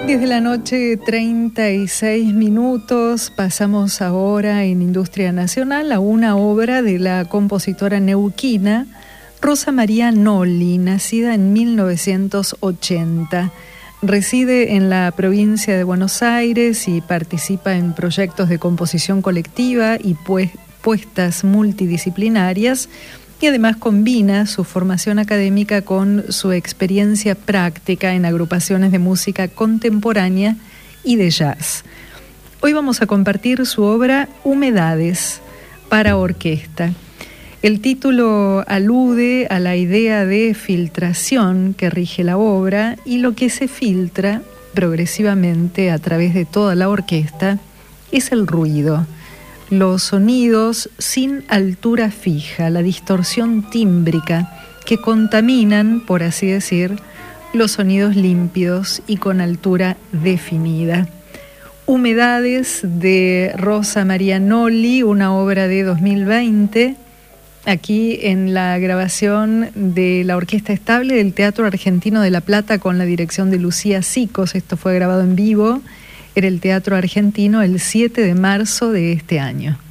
10 de la noche, 36 minutos. Pasamos ahora en Industria Nacional a una obra de la compositora neuquina Rosa María Nolli, nacida en 1980. Reside en la provincia de Buenos Aires y participa en proyectos de composición colectiva y puestas multidisciplinarias, y además combina su formación académica con su experiencia práctica en agrupaciones de música contemporánea y de jazz. Hoy vamos a compartir su obra Humedades para orquesta. El título alude a la idea de filtración que rige la obra, y lo que se filtra progresivamente a través de toda la orquesta es el ruido, los sonidos sin altura fija, la distorsión tímbrica que contaminan, por así decir, los sonidos límpidos y con altura definida. Humedades de Rosa María Nolli, una obra de 2020, aquí en la grabación de la Orquesta Estable del Teatro Argentino de La Plata con la dirección de Lucía Sicos. Esto fue grabado en vivo. Era el Teatro Argentino el 7 de marzo de este año.